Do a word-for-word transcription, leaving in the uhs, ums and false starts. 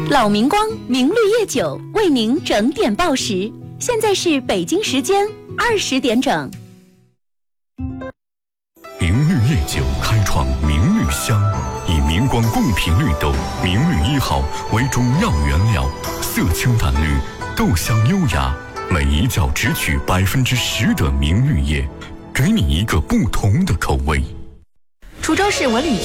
老明光明绿叶酒为您整点报时，现在是北京时间二十点整。 明绿叶酒开创明绿香，以明光贡品绿豆明绿一号为中药原料，色清淡绿，豆香优雅，每一角只取百分之十的明绿叶，给你一个不同的口味。 滁州市文旅